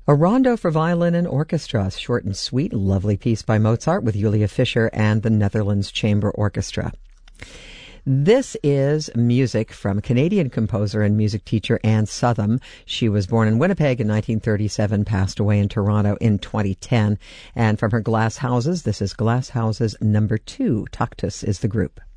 A rondo for violin and orchestra, short and sweet, lovely piece by Mozart with Julia Fischer and the Netherlands Chamber Orchestra. This is music from Canadian composer and music teacher Anne Southam. She was born in Winnipeg in 1937, passed away in Toronto in 2010. And from her Glass Houses, this is Glass Houses number 2. Tuctus is the group.